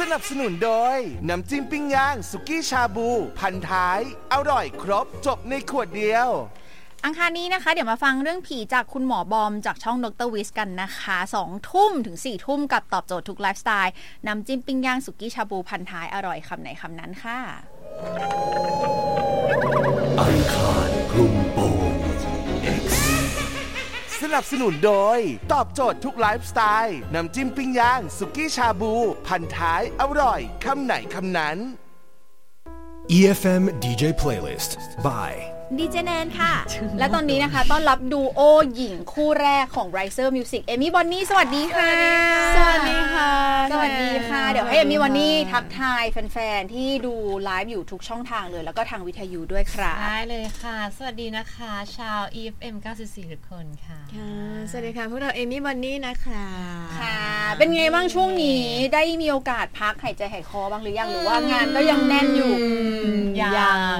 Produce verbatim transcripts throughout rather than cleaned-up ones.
สนับสนุนโดยน้ำจิ้มปิ้งย่างสุกี้ชาบูพันท้ายอร่อยครบจบในขวดเดียวอังคารนี้นะคะเดี๋ยวมาฟังเรื่องผีจากคุณหมอบอมจากช่องดรวิสกันนะคะสองทุ่มถึงสี่ทุ่มกับตอบโจทย์ทุกไลฟ์สไตล์น้ำจิ้มปิ้งย่างสุกี้ชาบูพันท้ายอร่อยคำไหนคำนั้นค่ะอังคารคลุมโปง X สนับสนุนโดยตอบโจทย์ทุกไลฟ์สไตล์น้ำจิ้มปิ้งย่างสุกี้ชาบูพันท้ายอร่อยคำไหนคำนั้นอี เอฟ เอ็ม ดี เจ Playlist by ดีเจแนนค่ะและตอนนี้นะคะต้อนรับดูโอหญิงคู่แรกของ Riser Music เอมี่บอนนี่สวัสดีค่ะสวัสดีค่ะสวัสดีค่ะเดี๋ยวให้เอมี่บอนนี่ทักทายแฟนๆที่ดูไลฟ์อยู่ทุกช่องทางเลยแล้วก็ทางวิทยุด้วยครับได้เลยค่ะสวัสดีนะคะชาว อี เอฟ เอ็ม เก้าสิบสี่ทุกคนค่ะสวัสดีค่ะพวกเราเอมี่บอนนี่นะคะค่ะเป็นไงบ้างช่วงนี้ได้มีโอกาสพักหายใจหายคอบ้างหรือยังหรือว่างานก็ยังแน่นอยู่ยัง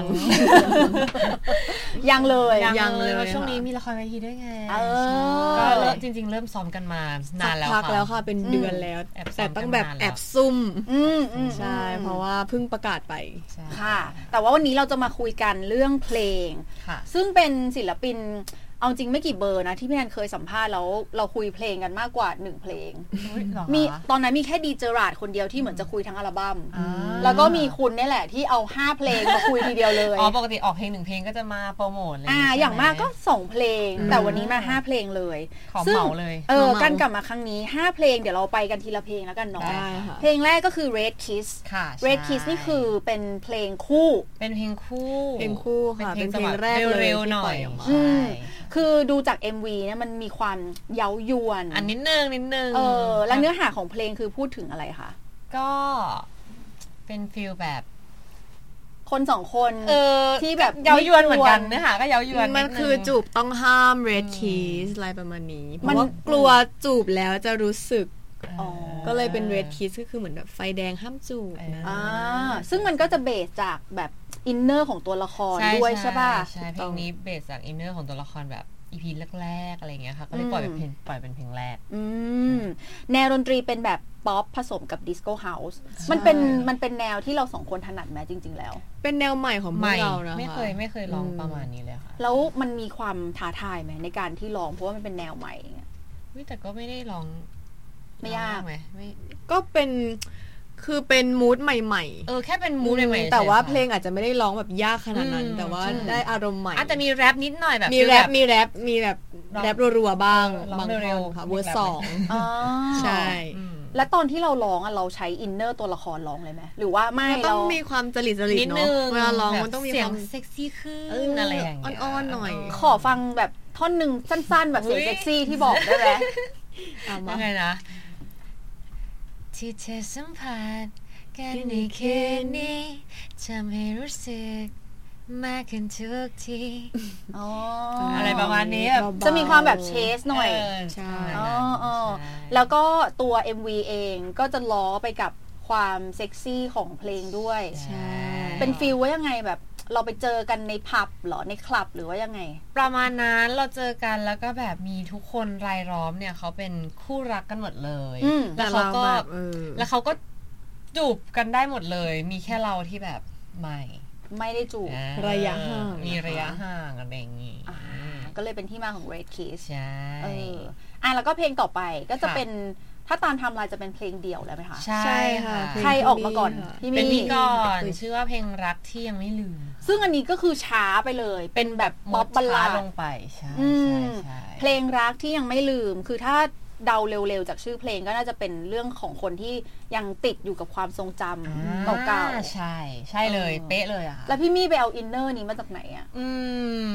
ยังเลยยังเลยช่วงนี้มีละครเวทีด้วยไงก็จริงๆเริ่มซ้อมกันมานานแล้วค่ะพักแล้วค่ะเป็นเดือนแล้วแต่ต้องแบบแอบซุ่มใช่เพราะว่าเพิ่งประกาศไปค่ะแต่ว่าวันนี้เราจะมาคุยกันเรื่องเพลงซึ่งเป็นศิลปินเอาจริงไม่กี่เบอร์นะที่พี่แนนเคยสัมภาษณ์แล้วเราคุยเพลงกันมากกว่าหนึ่งเพลงมีตอนนั้นมีแค่ดีเจอราดคนเดียวที่เหมือนจะคุยทั้งอัลบั้มแล้วก็มีคุณนี่แหละที่เอาห้าเพลงมาคุยทีเดียวเลยอ๋อปกติออกเพลงหนึ่งเพลงก็จะมาโปรโมทอะไรอ่าอย่างมากก็สองเพลงแต่วันนี้มาห้าเพลงเลยขอเหมาเลยเออการกลับมาครั้งนี้ห้าเพลงเดี๋ยวเราไปกันทีละเพลงแล้วกันเนาะเพลงแรกก็คือ Red Kiss Red Kiss นี่คือเป็นเพลงคู่เป็นเพลงคู่เพลงคู่ค่ะเป็นเพลงแรกเร็วๆหน่อยคือดูจาก เอ็ม วี เนี่ยมันมีความเย้ายวนอันนิดนึงนิดนึงเออแล้วเนื้อหาของเพลงคือพูดถึงอะไรคะก็เป็นฟีลแบบคนสองคนเออที่แบบเย้ายวนเหมือนกันเนื้อหาก็เย้ายวนมันคือจูบต้องห้าม Red Kiss อะไรประมาณนี้เพราะว่ากลัวจูบแล้วจะรู้สึกก็เลยเป็น Red Kiss ก็คือเหมือนแบบไฟแดงห้ามจูบนะอ่าซึ่งมันก็จะเบสจากแบบอินเนอร์ของตัวละครด้วยใช่ป่ะใช่เพลงนี้เบสจากอินเนอร์ของตัวละครแบบอีพีแรกๆอะไรเงี้ยค่ะก็เลยปล่อยเป็นเพลงปล่อยเป็นเพลงแรกอืมแนวดนตรีเป็นแบบป๊อปผสมกับดิสโก้เฮาส์มันเป็นมันเป็นแนวที่เราสองคนถนัดไหมจริงๆแล้วเป็นแนวใหม่ของพวกเรานะคะไม่เคยไม่เคยร้องประมาณนี้เลยค่ะแล้วมันมีความท้าทายไหมในการที่ร้องเพราะว่ามันเป็นแนวใหม่เงี้ยแต่ก็ไม่ได้ร้องไม่ยากไหมไม่ก็เป็นคือเป็นมูดใหม่ๆเออแค่เป็นมูดใหม่ๆแต่ว่าเพลงอาจจะไม่ได้ร้องแบบยากขนาดนั้นแต่ว่าได้อารมณ์ใหม่อาจจะมีแรปนิดหน่อยแบบมีแรปมีแรปมีแบบแรปรัวๆบ้างบางท่อนค่ะเวอร์สองใช่แล้วตอนที่เราร้องอ่ะเราใช้อินเนอร์ตัวละครร้องเลยไหมหรือว่าไม่เราต้องมีความจริตจริตเนาะเวลาร้องมันต้องมีความเซ็กซี่ขึ้นอะไรอย่างเงี้ยอ่อนๆหน่อยขอฟังแบบท่อนนึงสั้นๆแบบเสียงเซ็กซี่ที่บอกได้ไหมยังไงนะที่เธอสัมผัสกันในคืนนี้ทำให้รู้สึกมากขึ้นทุกทีอะไรประมาณนี้จะมีความแบบเชสหน่อยใช่แล้วก็ตัว เอ็ม วี เองก็จะล้อไปกับความเซ็กซี่ของเพลงด้วยใช่เป็นฟีลว่ายังไงแบบเราไปเจอกันในผับหรอในคลับหรือว่ายังไงประมาณนั้นเราเจอกันแล้วก็แบบมีทุกคนรายล้อมเนี่ยเขาเป็นคู่รักกันหมดเลยแล้วเขาก็แล้วเขาก็จูบกันได้หมดเลยมีแค่เราที่แบบไม่ไม่ได้จูบระยะห่างมีระยะห่างอะไรอย่างงี้ก็เลยเป็นที่มาของ Red Kiss ใช่เอออ่ะแล้วก็เพลงต่อไปก็จะเป็นถ้าตามไทม์ไลน์จะเป็นเพลงเดี่ยวแล้วไหมคะใช่ค่ะใครออกมาก่อนพี่มี่เป็นพี่ก่อนชื่อว่าเพลงรักที่ยังไม่ลืมซึ่งอันนี้ก็คือช้าไปเลยเป็นแบบป๊อปบัลลาดลงไปใช่ใช่เพลงรักที่ยังไม่ลืมคือถ้าเดาเร็วๆจากชื่อเพลงก็น่าจะเป็นเรื่องของคนที่ยังติดอยู่กับความทรงจำเก่าๆใช่ใช่เลยเป๊ะเลยอ่ะแล้วพี่มี่ไปเอาอินเนอร์นี้มาจากไหนอ่ะอืม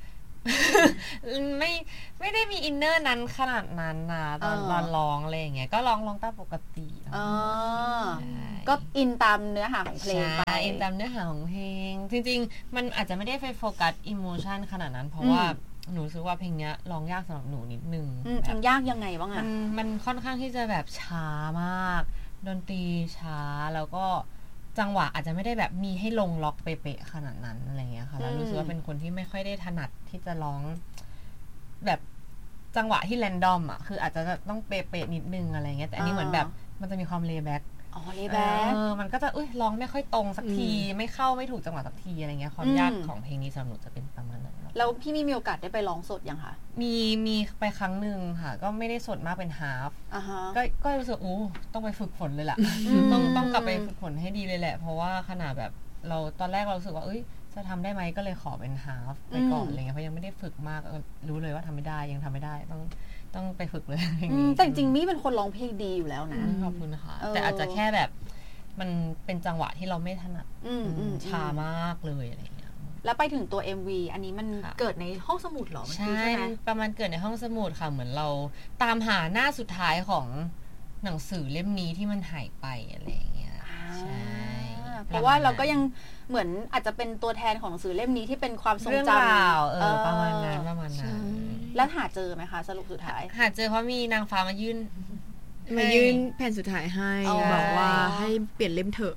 ไม่ไม่ได้มีอินเนอร์นั้นขนาดนั้นนะตอนตอนร้องอะไรอย่างเงี้ยก็ร้องร้องตามปกติอ๋อก็อินตามเนื้อหาของเพลงไปอินตามเนื้อหาของเพลงจริงๆมันอาจจะไม่ได้ไปโฟกัสอิโมชันขนาดนั้นเพราะว่าหนูรู้สึกว่าเพลงนี้ร้องยากสำหรับหนูนิดนึงมันยากยังไงบ้างอ่ะมันมันค่อนข้างที่จะแบบช้ามากดนตรีช้าแล้วก็จังหวะอาจจะไม่ได้แบบมีให้ลงล็อกเป๊ะๆขนาดนั้นอะไรเงี้ยค่ะแล้วรู้สึกว่าเป็นคนที่ไม่ค่อยได้ถนัดที่จะร้องแบบจังหวะที่แรนดอมอ่ะคืออาจจะต้องเป๊ะๆนิดนึงอะไรเงี้ยแต่อันนี้เหมือนแบบมันจะมีความเลย์แบ็คอ๋อเลแบ็คเออมันก็จะอุ้ยร้องไม่ค่อยตรงสักทีไม่เข้าไม่ถูกจังหวะสักทีอะไรเงี้ยความยากของเพลงนี้สำหรับหนูจะเป็นประมาณนั้นแล้วพี่มีมีโอกาสได้ไปร้องสดยังคะมีมีไปครั้งนึงค่ะก็ไม่ได้สดมากเป็นฮาล์ฟก็ก็รู้สึกอู้ต้องไปฝึกฝนเลยล่ะต้องต้องกลับไปฝึกฝนให้ดีเลยแหละเพราะว่าขนาดแบบเราตอนแรกเรารู้สึกว่าเอ้ยจะทำได้ไหมก็เลยขอเป็นฮาล์ฟไปก่อนอะไรเงี้ยเพราะยังไม่ได้ฝึกมากรู้เลยว่าทำไม่ได้ยังทำไม่ได้ต้องต้องไปฝึกเลยอย่างนี้แต่จริงมี่เป็นคนร้องเพลงดีอยู่แล้วนะขอบคุณนะคะแต่อาจจะแค่แบบมันเป็นจังหวะที่เราไม่ถนัดช้ามากเลยอะไรเงี้ยแล้วไปถึงตัว เอ็ม วี อันนี้มันเกิดในห้องสมุดหรอใช่ประมาณเกิดในห้องสมุดค่ะเหมือนเราตามหาหน้าสุดท้ายของหนังสือเล่มนี้ที่มันหายไปอะไรเงี้ยใช่เพราะว่าเราก็ยังเหมือนอาจจะเป็นตัวแทนของหนังสือเล่มนี้ที่เป็นความทรงจำเออประมาณนั้นประมาณนั้นแล้วหาเจอไหมคะสรุปสุดท้ายหาเจอเพราะมีนางฟ้ามายื่นมายื่นแผ่นสุดท้ายให้บอกว่าให้เปลี่ยนเล่มเถอะ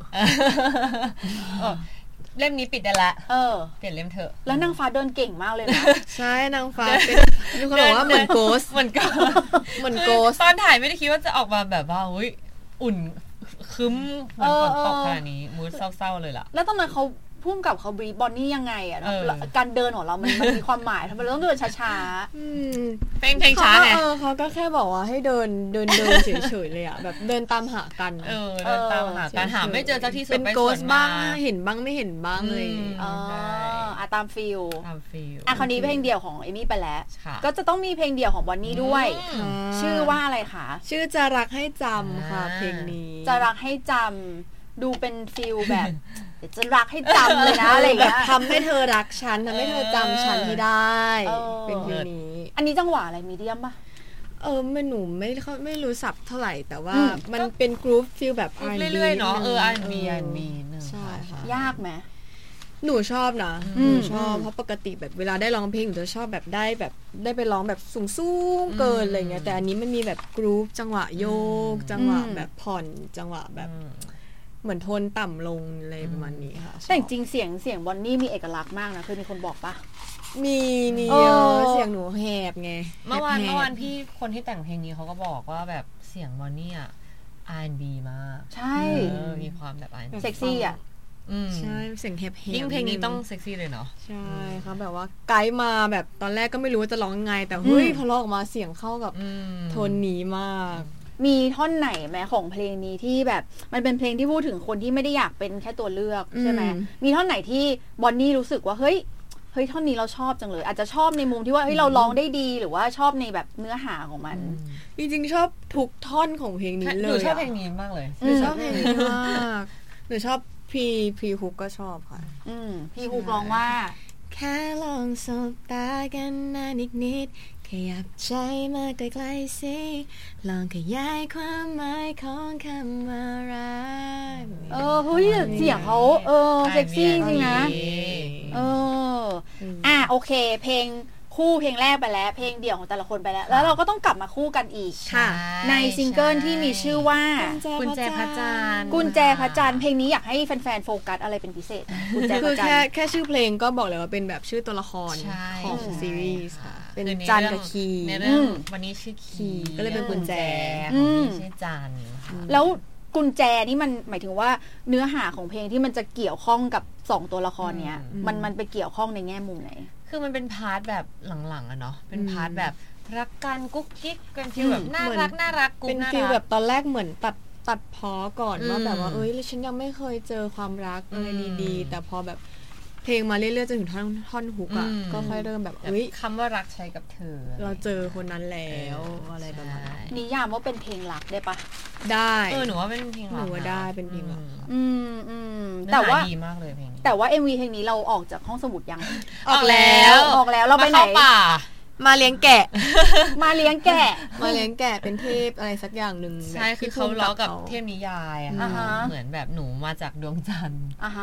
เล่มนี้ปิดได้ละเออเปลี่ยนเล่มเถอะแล้วนางฟ้าเดินเก่งมากเลยนะใช่นางฟ้าเป็นมีคนบอกว่าเหมือนโกสเหมือนโกสเหมือนโกสตอนถ่ายไม่ได้คิดว่าจะออกมาแบบว่าอุ้ยอุ่นคึ้มเหมือนฝนตกขนาดนี้มูดเศร้าๆเลยล่ะแล้วตอนนั้นเขาพุ่มกับเขาบรีฟบอนนี่ยังไงอ่ะการเดินของเรามันมันมีความหมายทำไมเราต้องเดินช้าๆเพลงเพลงช้าไงเขาก็แค่บอกว่าให้เดินเดินเดินเฉยๆเลยอ่ะแบบเดินตามหากันเออเดินตามหากันหาไม่เจอสักที่สุดเป็นโกสบ้างเห็นบ้างไม่เห็นบ้างเลยอ๋ออ่ะตามฟิลตามฟิลอ่ะคราวนี้เพลงเดี่ยวของเอมี่ไปแล้วก็จะต้องมีเพลงเดี่ยวของบอนนี่ด้วยชื่อว่าอะไรคะชื่อจะรักให้จำค่ะเพลงนี้จะรักให้จำดูเป็นฟิลแบบจะรักให้จำเลยนะอะไรอย่างเงี้ยทำให้เธอรักฉันทำให้เธอจำฉันให้ได้เป็นเพลงนี้อันนี้จังหวะอะไรมีเดียมป่ะเออไม่หนูไม่ไม่รู้สับเท่าไหร่แต่ว่ามันเป็นกรุ๊ปฟิลแบบ อาร์ แอนด์ บีเรื่อยๆเนาะเออ อาร์ แอนด์ บี อาร์ แอนด์ บี นึงใช่ค่ะยากไหมหนูชอบนะหนูชอบเพราะปกติแบบเวลาได้ร้องเพลงหนูจะชอบแบบได้แบบได้ไปร้องแบบสูงๆเกินอะไรเงี้ยแต่อันนี้มันมีแบบกรุ๊ปจังหวะโยกจังหวะแบบผ่อนจังหวะแบบเหมือนโทนต่ำลงอะไรประมาณนี้ค่ะแต่จริงเสียงเสียงบอนนี่มีเอกลักษณ์มากนะเคยมีคนบอกปะมีมีเยอะเสียงหนูแหบไงเมื่อวานเมื่อวานพี่คนที่แต่งเพลงนี้เขาก็บอกว่าแบบเสียงบอนนี่อ่ะ อาร์ แอนด์ บี มากใช่มีความแบบ อาร์ แอนด์ บีเซ็กซี่อ่ะใช่เสียงแหบๆยิ่งเพลงนี้ต้องเซ็กซี่เลยเนาะใช่ค่ะแบบว่าไกด์มาแบบตอนแรกก็ไม่รู้ว่าจะร้องไงแต่เฮ้ยพอร้องออกมาเสียงเข้ากับโทนนี้มากมีท่อนไหนไหมของเพลงนี้ที่แบบมันเป็นเพลงที่พูดถึงคนที่ไม่ได้อยากเป็นแค่ตัวเลือกใช่ไหมมีท่อนไหนที่บอนนี่รู้สึกว่าเฮ้ยเฮ้ยท่อนนี้เราชอบจังเลยอาจจะชอบในมุมที่ว่าเฮ้ยเราร้องได้ดีหรือว่าชอบในแบบเนื้อหาของมันจริงๆชอบทุกท่อนของเพลงนี้เลยหนูชอบเพลงนี้มากเลยหนูชอบเพลงนี้มากหนูชอบพีพีฮุกก็ชอบค่ะอืมพีฮุกร้องว่าแค่ลองสบตากันนานอีกนิดขยับใจมาใกล้ๆสิลองขยายความหมายของคำว่ารักเออเฮ้ยเสียงเขาเออเซ็กซี่จริงนะเอออ่ะโอเคเพลงคู่เพลงแรกไปแล้วเพลงเดี่ยวของแต่ละคนไปแล้วแล้วเราก็ต้องกลับมาคู่กันอีกในซิงเกิลที่มีชื่อว่ากุญแจพระจันทร์กุญแจพระจันทร์เพลงนี้อยากให้แฟนๆโฟกัสอะไรเป็นพิเศษกุญแจพระจันทร์คือแค่แค่ชื่อเพลงก็บอกเลยว่าเป็นแบบชื่อตัวละครของซีรีส์ค่ะเป็นจันกับคีในเรื่องวันนี้ชื่อคีก็เลยเป็นกุญแจของนี้ชื่อจันแล้วกุญแจนี่มันหมายถึงว่าเนื้อหาของเพลงที่มันจะเกี่ยวข้องกับสองตัวละครเนี้ยมันมันไปเกี่ยวข้องในแง่มุมไหนคือมันเป็นพาร์ทแบบหลังๆอะเนาะเป็นพาร์ทแบบรักกันกุ๊กกิ๊กเป็นฟีลแบบน่ารักน่ารักกุ๊กเป็นฟีลแบบตอนแรกเหมือนตัดตัดพ้อก่อนว่าแบบว่าเอ้ยฉันยังไม่เคยเจอความรักอะไรดีๆแต่พอแบบเพลงมาเรื่อยๆจนถึงท่อนท่อนฮุกอ่ะก็ค่อยเริ่มแบบเอ้ยคำว่ารักใช้กับเธอเราเจอคนนั้นแล้วอะไรประมาณนั้นนิยามว่าเป็นเพลงรักได้ปะได้เออหนูว่าเป็นเพลงรักหนูว่าได้เป็นเพลงรักอืมอืมแต่ว่าดีมากเลยเพลงแต่ว่า เอ็ม วี เพลงนี้เราออกจากห้องสมุดยังออกแล้วออกแล้วเราไปไหนมาเลี้ยงแกะมาเลี้ยงแกะมาเลี้ยงแกะเป็นเทพอะไรสักอย่างหนึ่งใช่คือเขาล้อกับเทพนิยายอะเหมือนแบบหนูมาจากดวงจันทร์